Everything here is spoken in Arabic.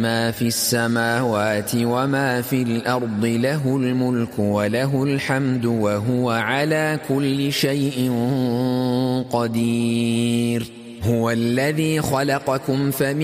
ما في السماوات وما في الأرض له الملك وله الحمد وهو على كل شيء قدير. هو الذي خلقكم